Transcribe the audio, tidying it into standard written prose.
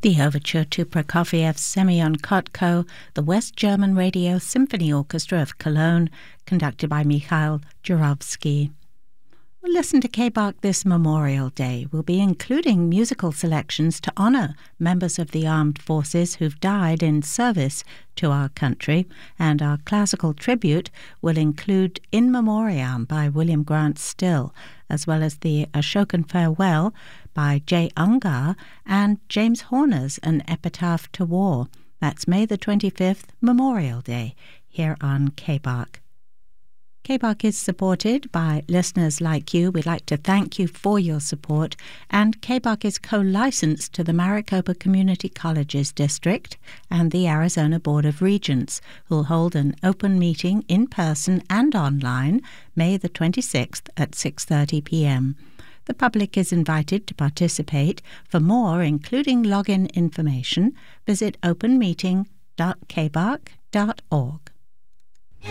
The overture to Prokofiev's Semyon Kotko, the West German Radio Symphony Orchestra of Cologne, conducted by Mikhail Jurovsky. We'll listen to KBARC this Memorial Day. We'll be including musical selections to honour members of the armed forces who've died in service to our country, and our classical tribute will include In Memoriam by William Grant Still, as well as the Ashokan Farewell by J. Ungar and James Horner's An Epitaph to War. That's May the 25th, Memorial Day, here on KBARC. KBARC is supported by listeners like you. We'd like to thank you for your support, and KBARC is co-licensed to the Maricopa Community Colleges District and the Arizona Board of Regents, who'll hold an open meeting in person and online May the 26th at 6:30 p.m. The public is invited to participate. For more, including login information, visit openmeeting.kbarc.org.